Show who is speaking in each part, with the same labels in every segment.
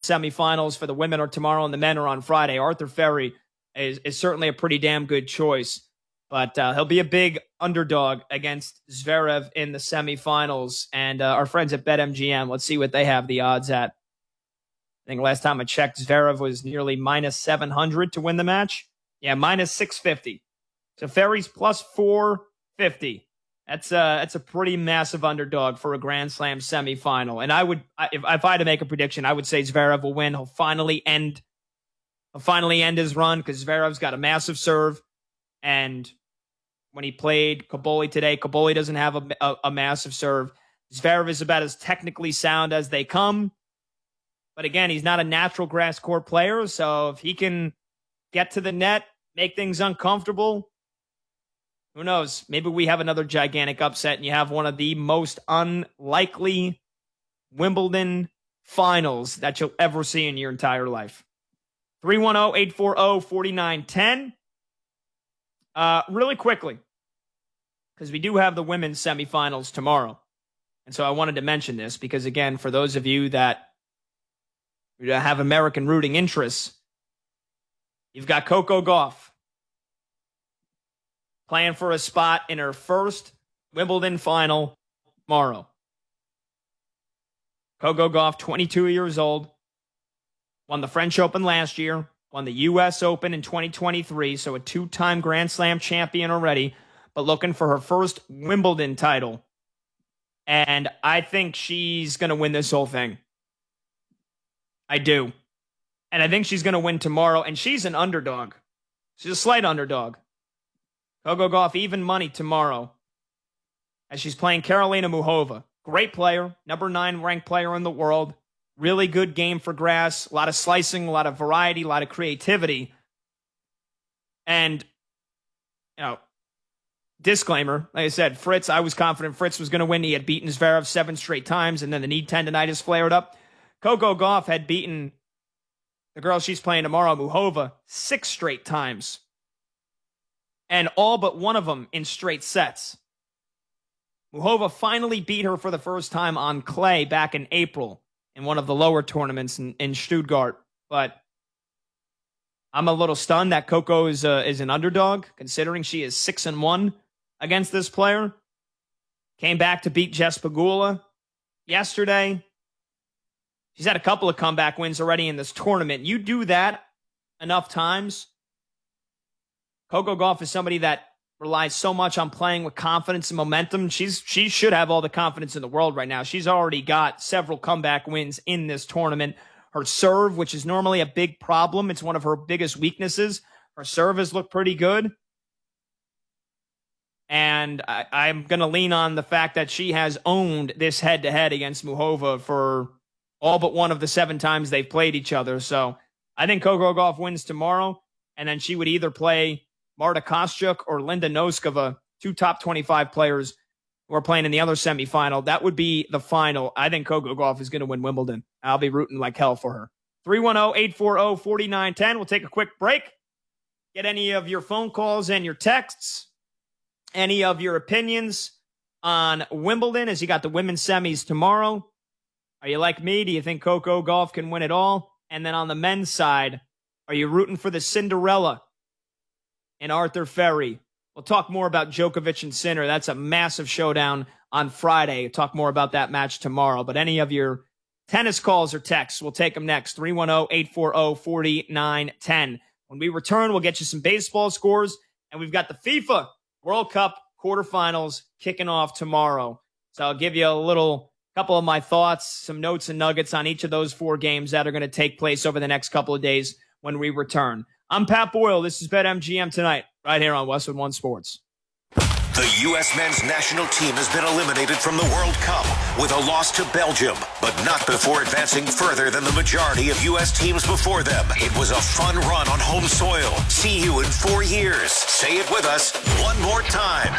Speaker 1: semifinals for the women are tomorrow and the men are on Friday. Arthur Ferry is certainly a pretty damn good choice. But he'll be a big underdog against Zverev in the semifinals. And our friends at BetMGM, let's see what they have the odds at. I think last time I checked, Zverev was nearly minus 700 to win the match. Yeah, minus 650. So Ferry's plus 450. That's a pretty massive underdog for a Grand Slam semifinal. And if I had to make a prediction, I would say Zverev will win. He'll finally end his run because Zverev's got a massive serve. And when he played Kaboli today, Kaboli doesn't have a massive serve. Zverev is about as technically sound as they come. But again, he's not a natural grass court player. So if he can get to the net, make things uncomfortable, who knows? Maybe we have another gigantic upset and you have one of the most unlikely Wimbledon finals that you'll ever see in your entire life. 310-840-4910. Really quickly, because we do have the women's semifinals tomorrow. And so I wanted to mention this because, again, for those of you that have American rooting interests, you've got Coco Gauff playing for a spot in her first Wimbledon final tomorrow. Coco Gauff, 22 years old, won the French Open last year, won the U.S. Open in 2023, so a two-time Grand Slam champion already, but looking for her first Wimbledon title. And I think she's going to win this whole thing. I do. And I think she's going to win tomorrow, and she's an underdog. She's a slight underdog. Coco Gauff, even money tomorrow, as she's playing Karolina Muchova. Great player, number 9 ranked player in the world. Really good game for grass. A lot of slicing, a lot of variety, a lot of creativity. And, disclaimer, like I said, I was confident Fritz was going to win. He had beaten Zverev 7 straight times, and then the knee tendonitis flared up. Coco Gauff had beaten the girl she's playing tomorrow, Muchova, 6 straight times. And all but one of them in straight sets. Muchova finally beat her for the first time on clay back in April in one of the lower tournaments in Stuttgart. But I'm a little stunned that Coco is an underdog, considering she is 6-1 against this player. Came back to beat Jess Pegula yesterday. She's had a couple of comeback wins already in this tournament. You do that enough times. Coco Gauff is somebody that relies so much on playing with confidence and momentum. She should have all the confidence in the world right now. She's already got several comeback wins in this tournament. Her serve, which is normally a big problem, it's one of her biggest weaknesses. Her serve has looked pretty good. And I'm going to lean on the fact that she has owned this head-to-head against Muchova for all but one of the 7 times they've played each other. So I think Coco Gauff wins tomorrow, and then she would either play Marta Kostyuk or Linda Noskova, 2 top 25 players who are playing in the other semifinal. That would be the final. I think Coco Gauff is going to win Wimbledon. I'll be rooting like hell for her. 310-840-4910. We'll take a quick break. Get any of your phone calls and your texts, any of your opinions on Wimbledon as you got the women's semis tomorrow. Are you like me? Do you think Coco Gauff can win it all? And then on the men's side, are you rooting for the Cinderella and Arthur Ferry? We'll talk more about Djokovic and Sinner. That's a massive showdown on Friday. We'll talk more about that match tomorrow. But any of your tennis calls or texts, we'll take them next. 310-840-4910. When we return, we'll get you some baseball scores. And we've got the FIFA World Cup quarterfinals kicking off tomorrow. So I'll give you a couple of my thoughts, some notes and nuggets on each of those 4 games that are going to take place over the next couple of days when we return. I'm Pat Boyle. This is BetMGM Tonight, right here on Westwood One Sports.
Speaker 2: The U.S. men's national team has been eliminated from the World Cup with a loss to Belgium, but not before advancing further than the majority of U.S. teams before them. It was a fun run on home soil. See you in 4 years. Say it with us one more time.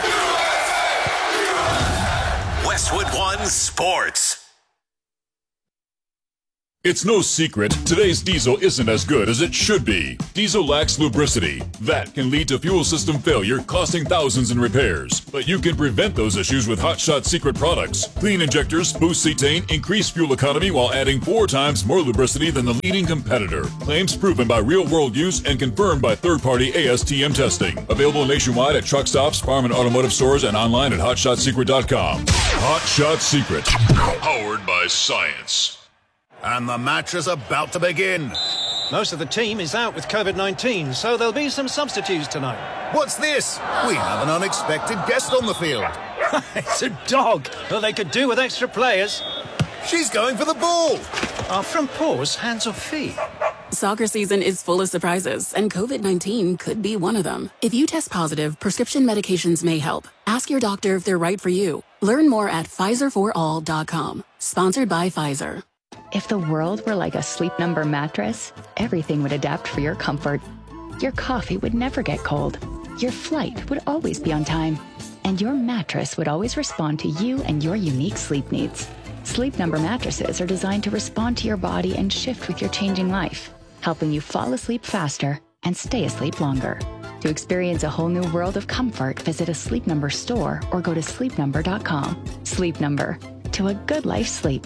Speaker 2: Westwood One Sports.
Speaker 3: It's no secret, today's diesel isn't as good as it should be. Diesel lacks lubricity. That can lead to fuel system failure, costing thousands in repairs. But you can prevent those issues with Hot Shot Secret products. Clean injectors boost cetane, increase fuel economy while adding 4 times more lubricity than the leading competitor. Claims proven by real-world use and confirmed by third-party ASTM testing. Available nationwide at truck stops, farm and automotive stores, and online at hotshotsecret.com. Hot Shot Secret. Powered by science.
Speaker 4: And the match is about to begin.
Speaker 5: Most of the team is out with COVID-19, so there'll be some substitutes tonight.
Speaker 4: What's this? We have an unexpected guest on the field.
Speaker 5: It's a dog. Well, they could do with extra players.
Speaker 4: She's going for the ball.
Speaker 5: Are from paws, hands or feet?
Speaker 6: Soccer season is full of surprises, and COVID-19 could be one of them. If you test positive, prescription medications may help. Ask your doctor if they're right for you. Learn more at PfizerForAll.com. Sponsored by Pfizer.
Speaker 7: If the world were like a Sleep Number mattress, everything would adapt for your comfort. Your coffee would never get cold. Your flight would always be on time. And your mattress would always respond to you and your unique sleep needs. Sleep Number mattresses are designed to respond to your body and shift with your changing life, helping you fall asleep faster and stay asleep longer. To experience a whole new world of comfort, visit a Sleep Number store or go to sleepnumber.com. Sleep Number. To a good life's sleep.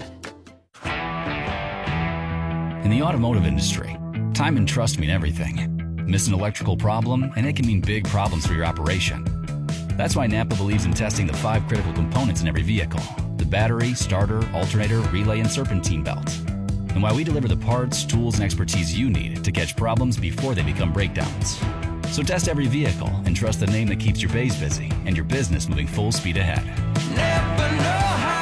Speaker 8: In the automotive industry, time and trust mean everything. Miss an electrical problem, and it can mean big problems for your operation. That's why Napa believes in testing the 5 critical components in every vehicle: the battery, starter, alternator, relay, and serpentine belt. And why we deliver the parts, tools, and expertise you need to catch problems before they become breakdowns. So test every vehicle and trust the name that keeps your bays busy and your business moving full speed ahead.
Speaker 9: Napa know-how.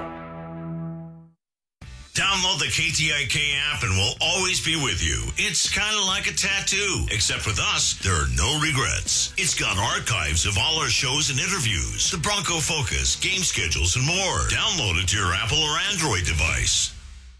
Speaker 9: Download the KTIK app and we'll always be with you. It's kind of like a tattoo, except with us, there are no regrets. It's got archives of all our shows and interviews, the Bronco Focus, game schedules, and more. Download it to your Apple or Android device.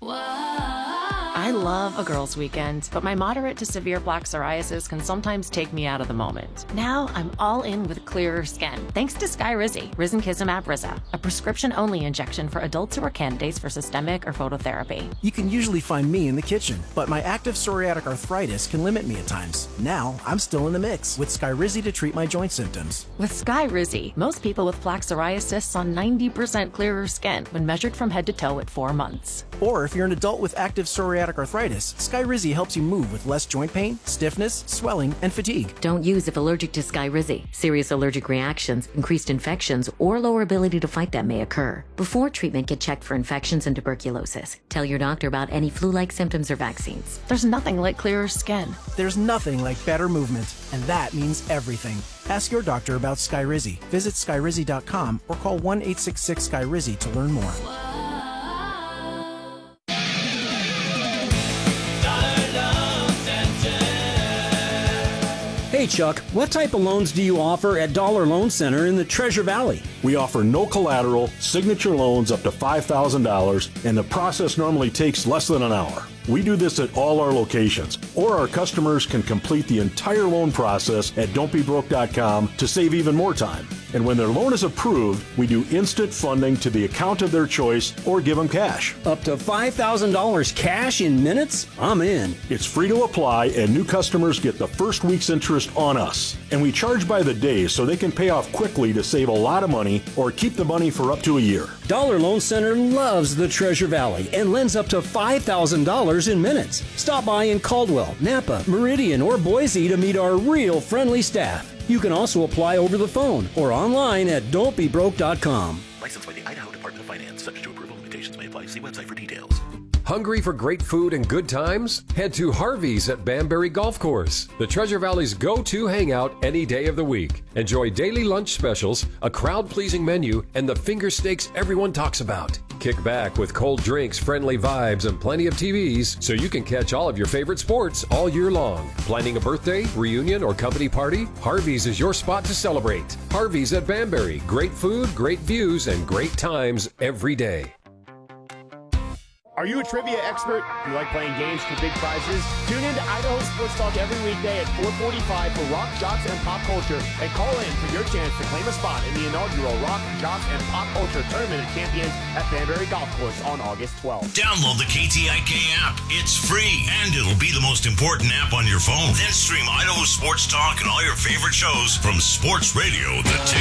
Speaker 10: I love a girls' weekend, but my moderate to severe plaque psoriasis can sometimes take me out of the moment. Now I'm all in with clearer skin, thanks to Skyrizi, Risankizumab Riza, a prescription-only injection for adults who are candidates for systemic or phototherapy.
Speaker 11: You can usually find me in the kitchen, but my active psoriatic arthritis can limit me at times. Now I'm still in the mix with Skyrizi to treat my joint symptoms.
Speaker 10: With Skyrizi, most people with plaque psoriasis saw 90% clearer skin when measured from head to toe at 4 months.
Speaker 11: Or if you're an adult with active psoriatic arthritis, Skyrizi helps you move with less joint pain, stiffness, swelling, and fatigue.
Speaker 12: Don't use if allergic to Skyrizi. Serious allergic reactions, increased infections, or lower ability to fight them may occur. Before treatment, get checked for infections and tuberculosis. Tell your doctor about any flu-like symptoms or vaccines.
Speaker 10: There's nothing like clearer skin.
Speaker 11: There's nothing like better movement, and that means everything. Ask your doctor about Skyrizi. Visit Skyrizi.com or call 1-866-SKYRIZI to learn more.
Speaker 13: Hey Chuck, what type of loans do you offer at Dollar Loan Center in the Treasure Valley?
Speaker 14: We offer no collateral, signature loans up to $5,000, and the process normally takes less than an hour. We do this at all our locations, or our customers can complete the entire loan process at don'tbebroke.com to save even more time. And when their loan is approved, we do instant funding to the account of their choice or give them cash.
Speaker 13: Up to $5,000 cash in minutes? I'm in.
Speaker 14: It's free to apply, and new customers get the first week's interest on us. And we charge by the day so they can pay off quickly to save a lot of money or keep the money for up to a year.
Speaker 13: Dollar Loan Center loves the Treasure Valley and lends up to $5,000 in minutes. Stop by in Caldwell, Napa, Meridian, or Boise to meet our real friendly staff. You can also apply over the phone or online at don'tbebroke.com.
Speaker 15: Licensed by the Idaho Department of Finance. Subject to approval. Limitations may apply. See website for details.
Speaker 16: Hungry for great food and good times? Head to Harvey's at Banbury Golf Course, the Treasure Valley's go-to hangout any day of the week. Enjoy daily lunch specials, a crowd-pleasing menu, and the finger steaks everyone talks about. Kick back with cold drinks, friendly vibes, and plenty of TVs so you can catch all of your favorite sports all year long. Planning a birthday, reunion, or company party? Harvey's is your spot to celebrate. Harvey's at Banbury. Great food, great views, and great times every day.
Speaker 17: Are you a trivia expert? Do you like playing games for big prizes? Tune in to Idaho Sports Talk every weekday at 4:45 for Rock, Jocks, and Pop Culture. And call in for your chance to claim a spot in the inaugural Rock, Jocks, and Pop Culture Tournament of Champions at Banbury Golf Course on August 12th.
Speaker 9: Download the KTIK app. It's free, and it'll be the most important app on your phone. Then stream Idaho Sports Talk and all your favorite shows from Sports Radio, the